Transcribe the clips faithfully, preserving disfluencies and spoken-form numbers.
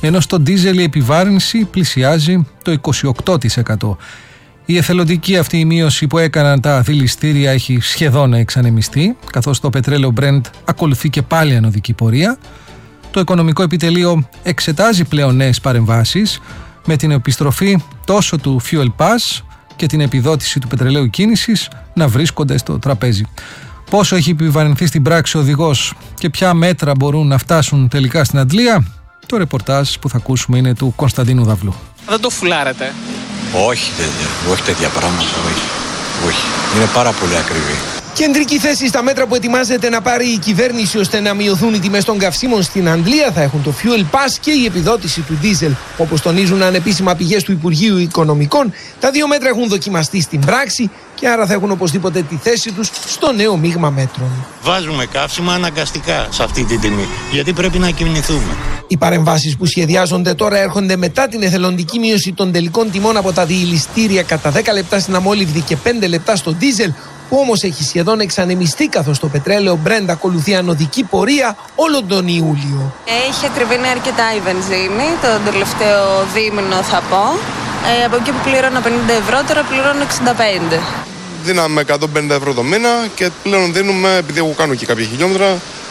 ενώ στο ντίζελ η επιβάρυνση πλησιάζει το είκοσι οκτώ τοις εκατό. Η εθελοντική αυτή η μείωση που έκαναν τα δηληστήρια έχει σχεδόν εξανεμιστεί, καθώς το πετρέλαιο Brent ακολουθεί και πάλι ανωδική πορεία. Το Οικονομικό Επιτελείο εξετάζει πλέον νέες παρεμβάσεις, με την επιστροφή τόσο του Fuel Pass και την επιδότηση του πετρελαίου κίνησης να βρίσκονται στο τραπέζι. Πόσο έχει επιβαρυνθεί στην πράξη ο οδηγός και ποια μέτρα μπορούν να φτάσουν τελικά στην αντλία, το ρεπορτάζ που θα ακούσουμε είναι του Κωνσταντίνου Δαυλού. Δεν το φουλάρετε? Όχι τέτοια, όχι τέτοια πράγματα, όχι. όχι. Είναι πάρα πολύ ακριβή. Κεντρική θέση στα μέτρα που ετοιμάζεται να πάρει η κυβέρνηση ώστε να μειωθούν οι τιμές των καυσίμων στην Αντλία θα έχουν το Fuel Pass και η επιδότηση του ντίζελ. Όπως τονίζουν ανεπίσημα πηγές του Υπουργείου Οικονομικών, τα δύο μέτρα έχουν δοκιμαστεί στην πράξη και άρα θα έχουν οπωσδήποτε τη θέση τους στο νέο μείγμα μέτρων. Βάζουμε καύσιμα αναγκαστικά σε αυτή την τιμή, γιατί πρέπει να κινηθούμε. Οι παρεμβάσεις που σχεδιάζονται τώρα έρχονται μετά την εθελοντική μείωση των τελικών τιμών από τα διηληστήρια κατά δέκα λεπτά στην αμόλυβδη και πέντε λεπτά στο ντίζελ, που όμως έχει σχεδόν εξανεμιστεί καθώς το πετρέλαιο Brent ακολουθεί ανωδική πορεία όλο τον Ιούλιο. Έχει ακριβήνει αρκετά η βενζίνη, το τελευταίο δίμηνο θα πω. Ε, από εκεί που πλήρωνα πενήντα ευρώ, τώρα πληρώνω εξήντα πέντε. Δίναμε εκατόν πενήντα ευρώ το μήνα και πλέον δίνουμε, επειδή εγώ κάνω και κάποια χιλιόμετρα,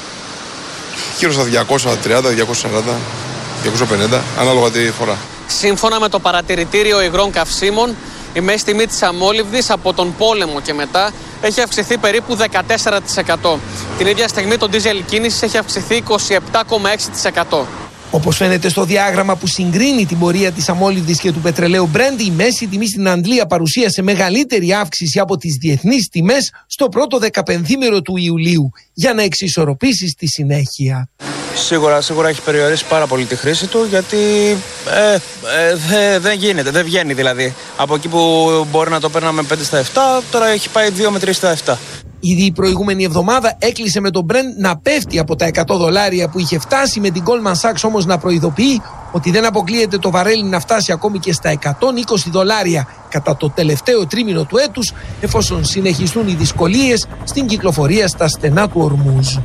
γύρω στα διακόσια τριάντα, διακόσια σαράντα, διακόσια πενήντα, ανάλογα τη φορά. Σύμφωνα με το Παρατηρητήριο Υγρών Καυσίμων, η μέση τιμή της αμόλυβδης από τον πόλεμο και μετά έχει αυξηθεί περίπου δεκατέσσερα τοις εκατό. Την ίδια στιγμή το ντίζελ κίνησης έχει αυξηθεί είκοσι επτά κόμμα έξι τοις εκατό. Όπως φαίνεται στο διάγραμμα που συγκρίνει την πορεία της αμόλυβδης και του πετρελαίου Brent, η μέση τιμή στην Αντλία παρουσίασε μεγαλύτερη αύξηση από τις διεθνείς τιμές στο πρώτο δεκαπενθήμερο του Ιουλίου, για να εξισορροπήσει στη συνέχεια. Σίγουρα, σίγουρα έχει περιορίσει πάρα πολύ τη χρήση του, γιατί ε, ε, δε, δεν γίνεται, δεν βγαίνει δηλαδή. Από εκεί που μπορεί να το παίρναμε πέντε στα επτά, τώρα έχει πάει δύο με τρία στα επτά. Ήδη η προηγούμενη εβδομάδα έκλεισε με τον Brent να πέφτει από τα εκατό δολάρια που είχε φτάσει, με την Goldman Sachs όμως να προειδοποιεί ότι δεν αποκλείεται το βαρέλι να φτάσει ακόμη και στα εκατόν είκοσι δολάρια κατά το τελευταίο τρίμηνο του έτους, εφόσον συνεχιστούν οι δυσκολίες στην κυκλοφορία στα στενά του Ορμούζ.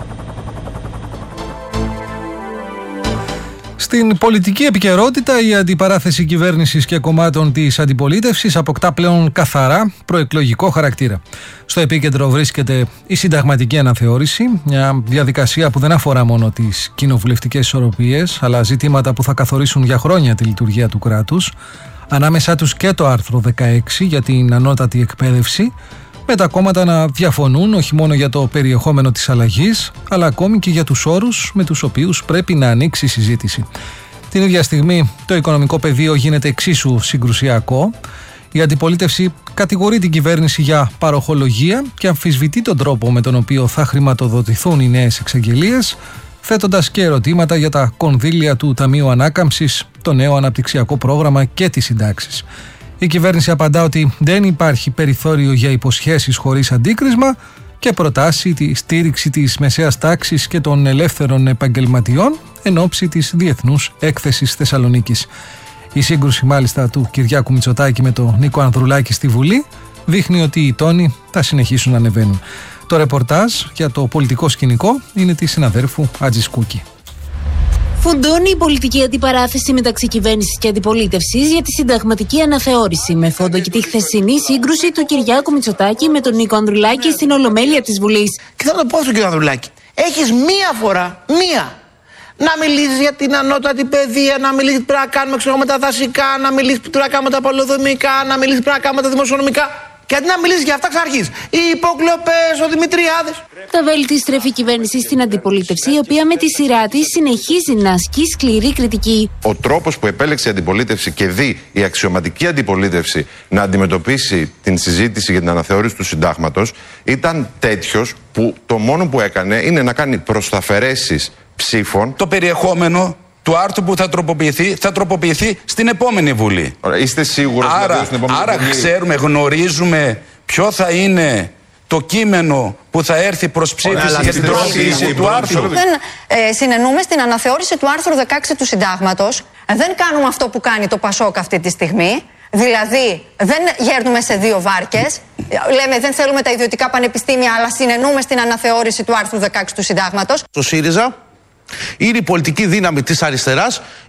Στην πολιτική επικαιρότητα, η αντιπαράθεση κυβέρνησης και κομμάτων της αντιπολίτευσης αποκτά πλέον καθαρά προεκλογικό χαρακτήρα. Στο επίκεντρο βρίσκεται η συνταγματική αναθεώρηση, μια διαδικασία που δεν αφορά μόνο τις κοινοβουλευτικές ισορροπίες, αλλά ζητήματα που θα καθορίσουν για χρόνια τη λειτουργία του κράτους. Ανάμεσά τους και το άρθρο δεκαέξι για την ανώτατη εκπαίδευση, με τα κόμματα να διαφωνούν όχι μόνο για το περιεχόμενο της αλλαγής, αλλά ακόμη και για τους όρους με τους οποίους πρέπει να ανοίξει η συζήτηση. Την ίδια στιγμή το οικονομικό πεδίο γίνεται εξίσου συγκρουσιακό. Η αντιπολίτευση κατηγορεί την κυβέρνηση για παροχολογία και αμφισβητεί τον τρόπο με τον οποίο θα χρηματοδοτηθούν οι νέες εξαγγελίες, θέτοντας και ερωτήματα για τα κονδύλια του Ταμείου Ανάκαμψης, το νέο αναπτυξιακό πρόγραμμα και τις συντάξεις. Η κυβέρνηση απαντά ότι δεν υπάρχει περιθώριο για υποσχέσεις χωρίς αντίκρισμα και προτάσει τη στήριξη της μεσαίας τάξης και των ελεύθερων επαγγελματιών εν ώψη της Διεθνούς Έκθεσης Θεσσαλονίκης. Η σύγκρουση μάλιστα του Κυριάκου Μητσοτάκη με τον Νίκο Ανδρουλάκη στη Βουλή δείχνει ότι οι τόνοι θα συνεχίσουν να ανεβαίνουν. Το ρεπορτάζ για το πολιτικό σκηνικό είναι της συναδέρφου Ατζισκούκη. Φουντώνει η πολιτική αντιπαράθεση μεταξύ κυβέρνησης και αντιπολίτευσης για τη συνταγματική αναθεώρηση, με φόντο και τη χθεσινή σύγκρουση του Κυριάκου Μητσοτάκη με τον Νίκο Ανδρουλάκη στην Ολομέλεια της Βουλής. Και θα το πω στον κύριο Ανδρουλάκη, έχεις μία φορά, μία, να μιλήσεις για την ανώτατη παιδεία, να μιλήσεις τι πρέπει να κάνουμε ξέρω, με τα δασικά, να μιλήσεις τι πρέπει να κάνουμε τα πολεοδομικά, να μιλήσεις τι πρέπει να κάνουμε τα δημοσιονομικά. Και αντί να μιλήσει για αυτά, ξαρχείς. Οι υποκλοπές, ο Δημητριάδης. Τα βέλη της στρέφει η κυβέρνηση στην αντιπολίτευση, η οποία με τη σειρά της συνεχίζει να ασκεί σκληρή κριτική. Ο τρόπος που επέλεξε η αντιπολίτευση και δει η αξιωματική αντιπολίτευση να αντιμετωπίσει την συζήτηση για την αναθεώρηση του συντάγματος ήταν τέτοιος που το μόνο που έκανε είναι να κάνει προσταφαιρέσεις ψήφων. Το περιεχόμενο του άρθρου που θα τροποποιηθεί, θα τροποποιηθεί στην επόμενη Βουλή. Είστε σίγουροι ότι θα στην επόμενη άρα Βουλή? Ξέρουμε, γνωρίζουμε ποιο θα είναι το κείμενο που θα έρθει προς ψήφιση για την τροποποίηση του άρθρου. Δεν ε, συνενούμε στην αναθεώρηση του άρθρου δεκαέξι του Συντάγματος. Δεν κάνουμε αυτό που κάνει το Πασόκ αυτή τη στιγμή. Δηλαδή, δεν γέρνουμε σε δύο βάρκες. Λέμε, δεν θέλουμε τα ιδιωτικά πανεπιστήμια, αλλά συνενούμε στην αναθεώρηση του άρθρου δεκαέξι του Συντάγματος. Το ΣΥΡΙΖΑ είναι η πολιτική δύναμη της αριστεράς,